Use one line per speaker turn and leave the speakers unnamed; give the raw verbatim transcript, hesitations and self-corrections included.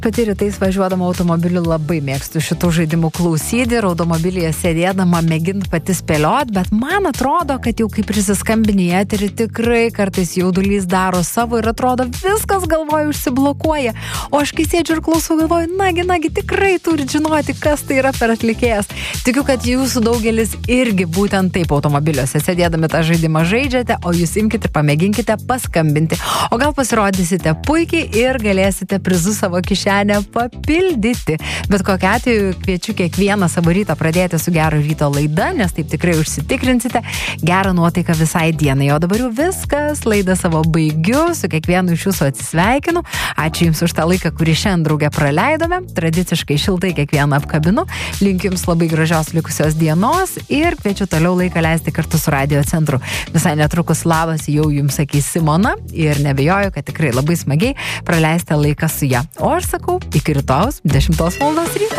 Pati rytais važiuodama automobiliu labai mėgstu šitų žaidimų klausyti ir automobilyje sėdėdama mėgint pati spėliot, bet man atrodo, kad jau kaip prisiskambini į eterį, tikrai kartais jaudulys daro savo ir atrodo viskas galvoju užsiblokuoja. O aš kai sėdžiu ir klausau, galvoju, nagi, nagi, tikrai turit žinoti, kas tai yra per atlikėjas. Tikiu, kad jūsų daugelis irgi būtent taip automobiliuose sėdėdami tą žaidimą žaidžiate, o jūs imkite ir pamėginkite paskambinti. O gal pasirodysite puikiai ir galėsite prizu savo kišenę papildyti. Bet kokiu atveju kviečiu kiekvieną savo rytą pradėti su gero ryto laida, nes taip tikrai užsitikrinsite gerą nuotaiką visai dienai. O dabar jau viskas, laidą savo baigiu, su kiekvienu iš jūsų atsisveikinu. Ačiū Jums už tą laiką, kurį šiandien draugę praleidome. Tradiciškai šiltai kiekvieną apkabinu. Linkiu Jums labai gražios likusios dienos ir kviečiu toliau laiką leisti kartu su Radio Centru. Visai netrukus labas jau Jums sakys Simona ir nebejoju, kad tikrai labai smagiai praleisite laiką su ja. O aš sakau, iki rytojus dešimtos valandos ryto.